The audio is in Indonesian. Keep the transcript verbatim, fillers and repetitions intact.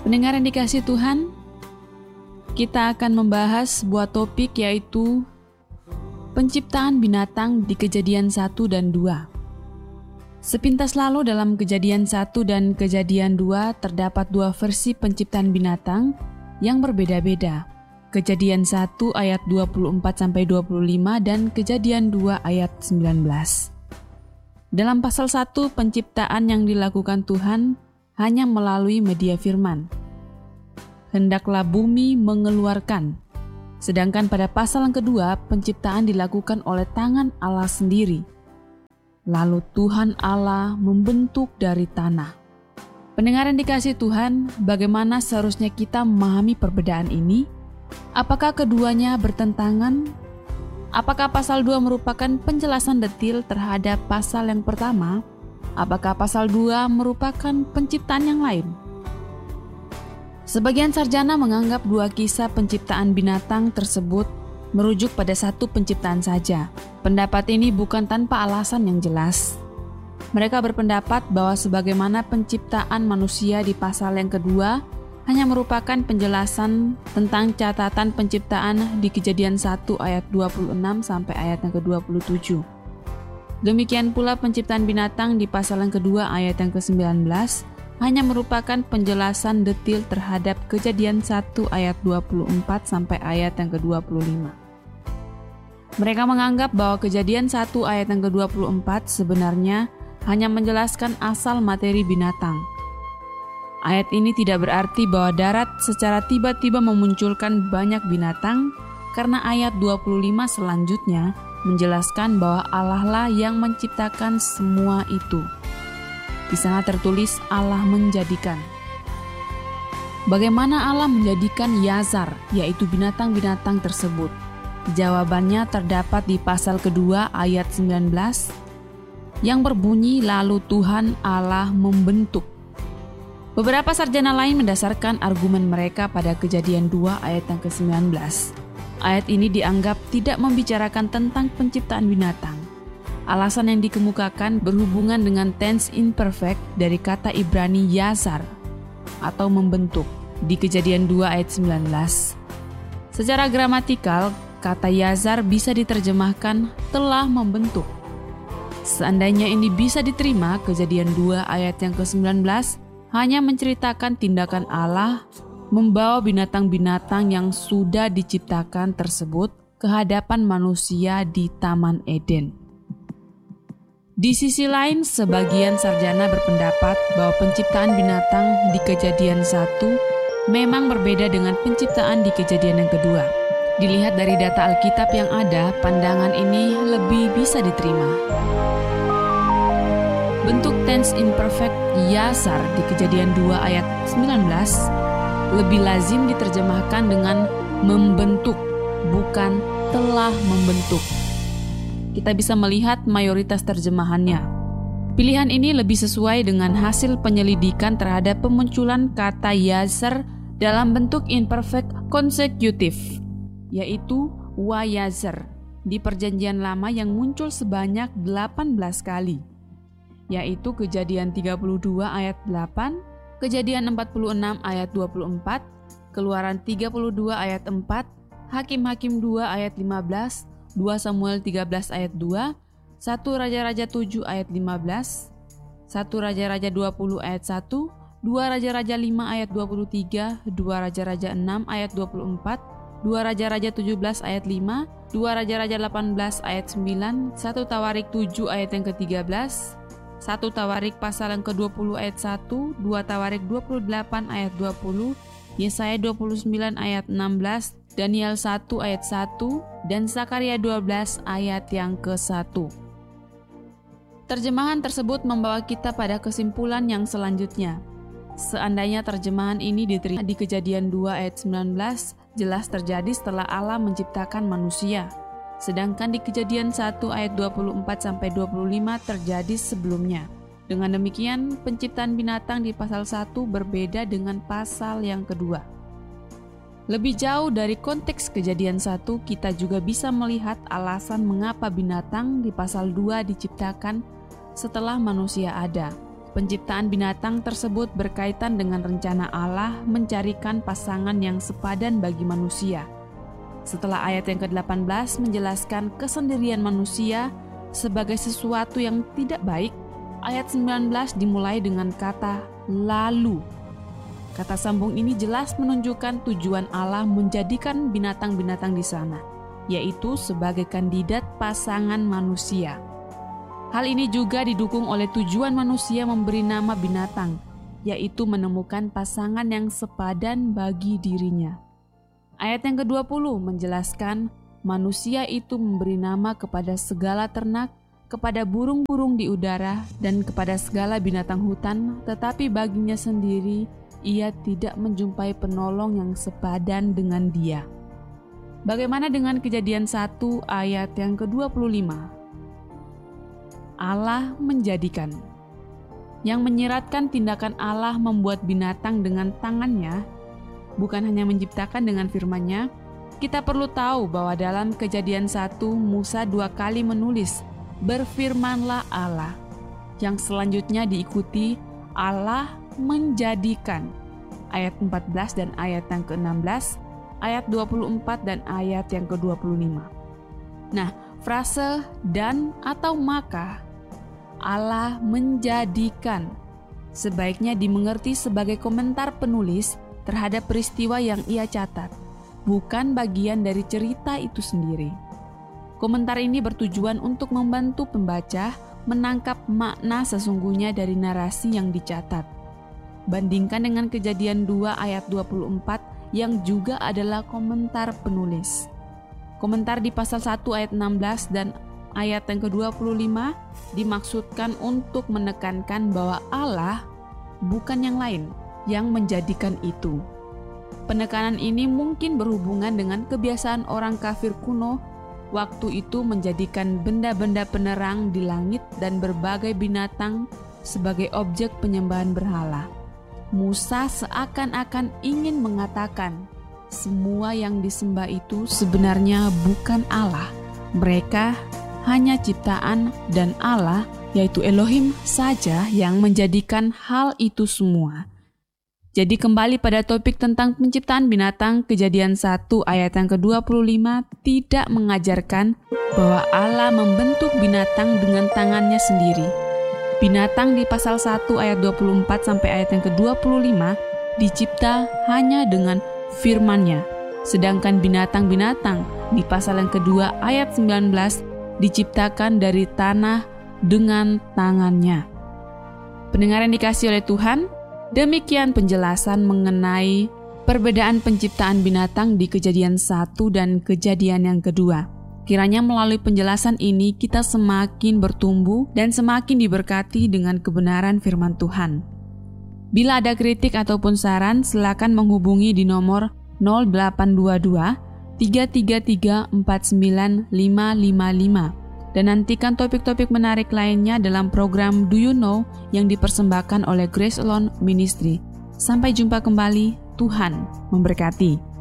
Pendengar yang dikasihi Tuhan, kita akan membahas sebuah topik yaitu penciptaan binatang di Kejadian satu dan dua. Sepintas lalu dalam Kejadian satu dan Kejadian dua terdapat dua versi penciptaan binatang yang berbeda-beda. Kejadian satu ayat dua puluh empat sampai dua puluh lima dan Kejadian dua ayat sembilan belas. Dalam pasal satu, penciptaan yang dilakukan Tuhan hanya melalui media firman. Hendaklah bumi mengeluarkan. Sedangkan pada pasal yang kedua, penciptaan dilakukan oleh tangan Allah sendiri. Lalu Tuhan Allah membentuk dari tanah. Pendengar yang dikasihi Tuhan, bagaimana seharusnya kita memahami perbedaan ini? Apakah keduanya bertentangan? Apakah pasal dua merupakan penjelasan detil terhadap pasal yang pertama? Apakah pasal dua merupakan penciptaan yang lain? Sebagian sarjana menganggap dua kisah penciptaan binatang tersebut merujuk pada satu penciptaan saja. Pendapat ini bukan tanpa alasan yang jelas. Mereka berpendapat bahwa sebagaimana penciptaan manusia di pasal yang kedua hanya merupakan penjelasan tentang catatan penciptaan di Kejadian satu ayat dua puluh enam sampai ayat yang ke dua puluh tujuh. Demikian pula penciptaan binatang di pasal yang kedua ayat yang ke sembilan belas hanya merupakan penjelasan detil terhadap Kejadian satu ayat dua puluh empat sampai ayat yang ke dua puluh lima. Mereka menganggap bahwa Kejadian satu ayat yang ke dua puluh empat sebenarnya hanya menjelaskan asal materi binatang. Ayat ini tidak berarti bahwa darat secara tiba-tiba memunculkan banyak binatang, karena ayat dua puluh lima selanjutnya menjelaskan bahwa Allah lah yang menciptakan semua itu. Di sana tertulis Allah menjadikan. Bagaimana Allah menjadikan Yazar, yaitu binatang-binatang tersebut? Jawabannya terdapat di pasal kedua ayat sembilan belas yang berbunyi, lalu Tuhan Allah membentuk. Beberapa sarjana lain mendasarkan argumen mereka pada Kejadian dua ayat yang ke sembilan belas. Ayat ini dianggap tidak membicarakan tentang penciptaan binatang. Alasan yang dikemukakan berhubungan dengan tense imperfect dari kata Ibrani yazar atau membentuk di Kejadian dua ayat sembilan belas. Secara gramatikal, kata yazar bisa diterjemahkan telah membentuk. Seandainya ini bisa diterima, Kejadian dua ayat yang ke sembilan belas hanya menceritakan tindakan Allah membawa binatang-binatang yang sudah diciptakan tersebut ke hadapan manusia di Taman Eden. Di sisi lain, sebagian sarjana berpendapat bahwa penciptaan binatang di Kejadian satu memang berbeda dengan penciptaan di Kejadian yang kedua. Dilihat dari data Alkitab yang ada, pandangan ini lebih bisa diterima. Bentuk tense imperfect yazar di Kejadian dua ayat sembilan belas lebih lazim diterjemahkan dengan membentuk, bukan telah membentuk. Kita bisa melihat mayoritas terjemahannya. Pilihan ini lebih sesuai dengan hasil penyelidikan terhadap pemunculan kata yazar dalam bentuk imperfect konsekutif, yaitu wayazar, di Perjanjian Lama yang muncul sebanyak delapan belas kali, yaitu Kejadian tiga puluh dua ayat delapan, Kejadian empat puluh enam ayat dua puluh empat, Keluaran tiga puluh dua ayat empat, Hakim-Hakim dua ayat lima belas, dua Samuel tiga belas ayat dua, satu Raja-Raja tujuh ayat lima belas, satu Raja-Raja dua puluh ayat satu, dua Raja-Raja lima ayat dua puluh tiga, dua Raja-Raja enam ayat dua puluh empat, dua Raja-Raja tujuh belas ayat lima, dua Raja-Raja delapan belas ayat sembilan, satu Tawarik tujuh ayat yang ke tiga belas, satu Tawarik pasal yang ke dua puluh ayat satu, dua Tawarik dua puluh delapan ayat dua puluh, Yesaya dua puluh sembilan ayat enam belas, Daniel satu ayat satu, dan Zakaria dua belas ayat yang ke satu. Terjemahan tersebut membawa kita pada kesimpulan yang selanjutnya. Seandainya terjemahan ini diterima di Kejadian dua ayat sembilan belas, jelas terjadi setelah Allah menciptakan manusia. Sedangkan di Kejadian satu ayat dua puluh empat sampai dua puluh lima terjadi sebelumnya. Dengan demikian, penciptaan binatang di pasal satu berbeda dengan pasal yang kedua. Lebih jauh dari konteks Kejadian satu, kita juga bisa melihat alasan mengapa binatang di pasal dua diciptakan setelah manusia ada. Penciptaan binatang tersebut berkaitan dengan rencana Allah mencarikan pasangan yang sepadan bagi manusia. Setelah ayat yang ke-delapan belas menjelaskan kesendirian manusia sebagai sesuatu yang tidak baik, ayat sembilan belas dimulai dengan kata lalu. Kata sambung ini jelas menunjukkan tujuan Allah menjadikan binatang-binatang di sana, yaitu sebagai kandidat pasangan manusia. Hal ini juga didukung oleh tujuan manusia memberi nama binatang, yaitu menemukan pasangan yang sepadan bagi dirinya. Ayat yang kedua puluh menjelaskan manusia itu memberi nama kepada segala ternak, kepada burung-burung di udara, dan kepada segala binatang hutan, tetapi baginya sendiri ia tidak menjumpai penolong yang sepadan dengan dia. Bagaimana dengan Kejadian satu ayat yang kedua puluh lima? Allah menjadikan. Yang menyiratkan tindakan Allah membuat binatang dengan tangannya, bukan hanya menciptakan dengan firman-Nya. Kita perlu tahu bahwa dalam Kejadian satu, Musa dua kali menulis, "Berfirmanlah Allah." Yang selanjutnya diikuti, Allah menjadikan. Ayat empat belas dan ayat yang ke-enam belas, ayat dua puluh empat dan ayat yang ke-dua puluh lima. Nah, frase dan atau maka Allah menjadikan sebaiknya dimengerti sebagai komentar penulis terhadap peristiwa yang ia catat, bukan bagian dari cerita itu sendiri. Komentar ini bertujuan untuk membantu pembaca menangkap makna sesungguhnya dari narasi yang dicatat. Bandingkan dengan Kejadian dua ayat dua puluh empat yang juga adalah komentar penulis. Komentar di pasal satu ayat enam belas dan ayat yang ke-dua puluh lima dimaksudkan untuk menekankan bahwa Allah bukan yang lain yang menjadikan itu. Penekanan ini mungkin berhubungan dengan kebiasaan orang kafir kuno waktu itu menjadikan benda-benda penerang di langit dan berbagai binatang sebagai objek penyembahan berhala. Musa seakan-akan ingin mengatakan semua yang disembah itu sebenarnya bukan Allah. Mereka hanya ciptaan dan Allah, yaitu Elohim saja yang menjadikan hal itu semua. Jadi kembali pada topik tentang penciptaan binatang, Kejadian satu ayat yang ke-dua puluh lima tidak mengajarkan bahwa Allah membentuk binatang dengan tangannya sendiri. Binatang di pasal satu ayat dua puluh empat sampai ayat yang ke-dua puluh lima dicipta hanya dengan firman-Nya. Sedangkan binatang-binatang di pasal yang kedua ayat sembilan belas diciptakan dari tanah dengan tangannya. Pendengar yang dikasihi oleh Tuhan, demikian penjelasan mengenai perbedaan penciptaan binatang di Kejadian satu dan Kejadian yang kedua. Kiranya melalui penjelasan ini kita semakin bertumbuh dan semakin diberkati dengan kebenaran firman Tuhan. Bila ada kritik ataupun saran, silakan menghubungi di nomor nol delapan dua dua tiga tiga tiga empat sembilan lima lima lima dan nantikan topik-topik menarik lainnya dalam program Do You Know yang dipersembahkan oleh Grace Alone Ministry. Sampai jumpa kembali, Tuhan memberkati.